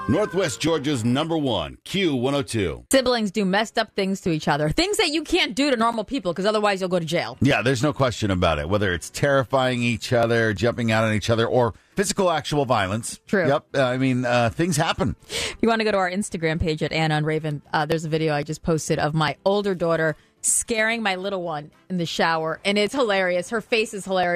Northwest Georgia's #1, Q102. Siblings do messed up things to each other. Things that you can't do to normal people because otherwise you'll go to jail. Yeah, there's no question about it. Whether it's terrifying each other, jumping out on each other, or physical actual violence. True. Yep. Things happen. If you want to go to our Instagram page at Anna and Raven, there's a video I just posted of my older daughter scaring my little one in the shower. And it's hilarious. Her face is hilarious.